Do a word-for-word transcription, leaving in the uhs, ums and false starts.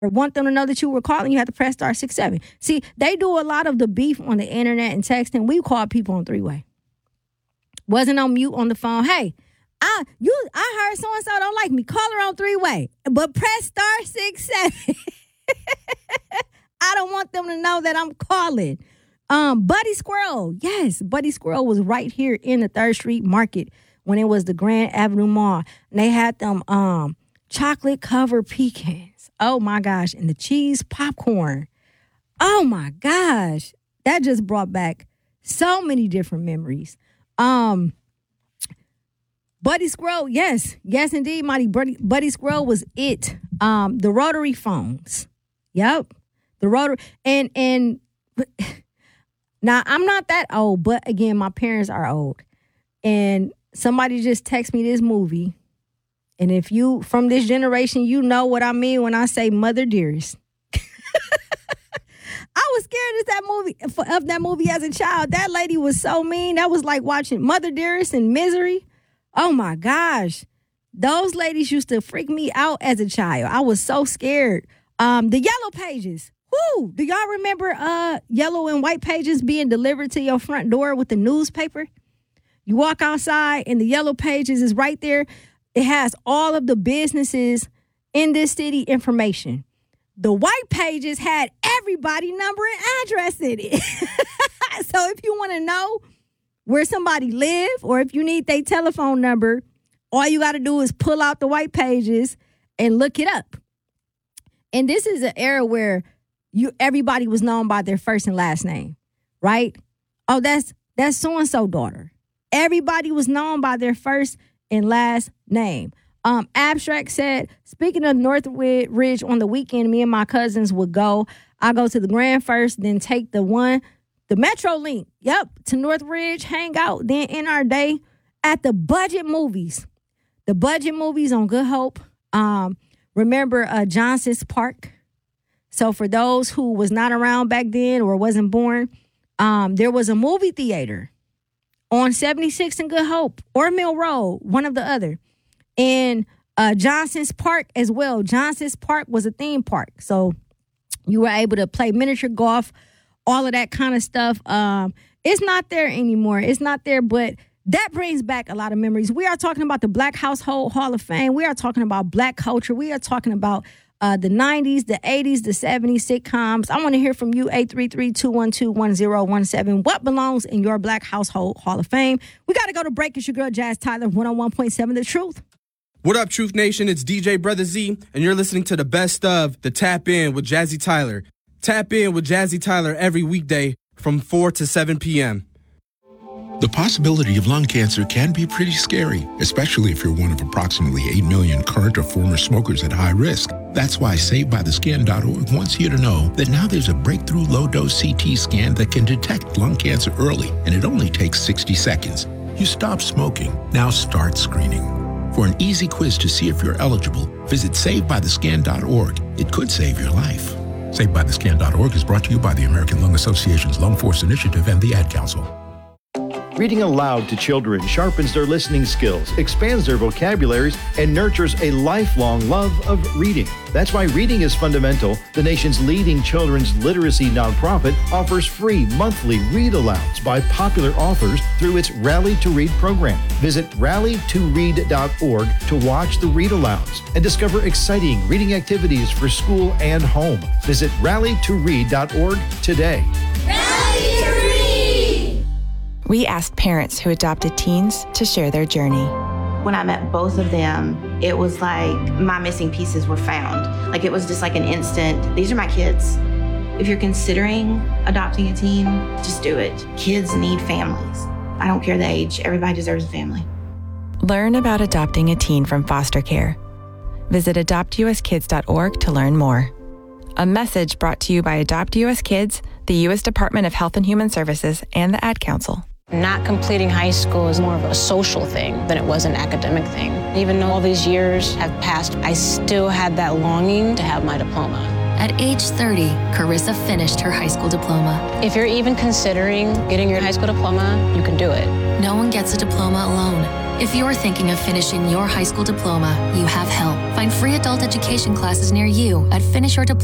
or want them to know that you were calling, you have to press star six seven. See, they do a lot of the beef on the internet and texting. We call people on three-way. Wasn't on mute on the phone. Hey, I you I heard so-and-so don't like me. Call her on three-way. But press star six seven. I don't want them to know that I'm calling. Um, Buddy Squirrel. Yes, Buddy Squirrel was right here in the third Street Market when it was the Grand Avenue Mall. And they had them um chocolate-covered pecans. Oh, my gosh. And the cheese popcorn. Oh, my gosh. That just brought back so many different memories. Um, Buddy Squirrel, yes. Yes, indeed, Mighty. Buddy, Buddy Squirrel was it. Um, the rotary phones. Yep. The rotary. And, and now, I'm not that old, but again, my parents are old. And somebody just texted me this movie. And if you, from this generation, you know what I mean when I say Mother Dearest. I was scared of that movie, of that movie as a child. That lady was so mean. That was like watching Mother Dearest and Misery. Oh, my gosh. Those ladies used to freak me out as a child. I was so scared. Um, the Yellow Pages. Whoo! Do y'all remember uh, Yellow and White Pages being delivered to your front door with the newspaper? You walk outside and the Yellow Pages is right there. It has all of the businesses in this city information. The White Pages had everybody number and address in it. So if you want to know where somebody live or if you need their telephone number, all you got to do is pull out the White Pages and look it up. And this is an era where you everybody was known by their first and last name, right? Oh, that's that's so-and-so daughter. Everybody was known by their first and last name. Um, Abstract said, speaking of Northwood Ridge on the weekend, me and my cousins would go. I go to the Grand first, then take the one, the Metro Link, yep, to North Ridge, hang out, then end our day at the Budget Movies. The Budget Movies on Good Hope. Um, remember uh, Johnson's Park? So for those who was not around back then or wasn't born, um, there was a movie theater on seventy-sixth and Good Hope or Mill Road, one of the other. And uh, Johnson's Park as well. Johnson's Park was a theme park. So you were able to play miniature golf, all of that kind of stuff. Um, it's not there anymore. It's not there, but that brings back a lot of memories. We are talking about the Black Household Hall of Fame. We are talking about Black culture. We are talking about uh, the nineties, the eighties, the seventies sitcoms. I want to hear from you, eight three three, two one two, one zero one seven. What belongs in your Black Household Hall of Fame? We got to go to break. It's your girl, Jazz Tyler, one oh one point seven The Truth. What up, Truth Nation? It's D J Brother Z, and you're listening to the best of the Tap In with Jazzy Tyler. Tap In with Jazzy Tyler every weekday from four to seven p.m. The possibility of lung cancer can be pretty scary, especially if you're one of approximately eight million current or former smokers at high risk. That's why Saved By The Skin dot org wants you to know that now there's a breakthrough low-dose C T scan that can detect lung cancer early, and it only takes sixty seconds. You stop smoking, now start screening. For an easy quiz to see if you're eligible, visit Saved By The Skin dot org. It could save your life. Saved By The Skin dot org is brought to you by the American Lung Association's Lung Force Initiative and the Ad Council. Reading aloud to children sharpens their listening skills, expands their vocabularies, and nurtures a lifelong love of reading. That's why Reading is Fundamental, the nation's leading children's literacy nonprofit, offers free monthly read-alouds by popular authors through its Rally to Read program. Visit rally to read dot org to watch the read-alouds and discover exciting reading activities for school and home. Visit rally to read dot org today. Rally to Read! We asked parents who adopted teens to share their journey. When I met both of them, it was like my missing pieces were found. Like it was just like an instant, these are my kids. If you're considering adopting a teen, just do it. Kids need families. I don't care the age, everybody deserves a family. Learn about adopting a teen from foster care. Visit adopt u s kids dot org to learn more. A message brought to you by Adopt U S Kids, the U S Department of Health and Human Services, and the Ad Council. Not completing high school is more of a social thing than it was an academic thing. Even though all these years have passed, I still had that longing to have my diploma. At age thirty, Carissa finished her high school diploma. If you're even considering getting your high school diploma, you can do it. No one gets a diploma alone. If you're thinking of finishing your high school diploma, you have help. Find free adult education classes near you at finish your diploma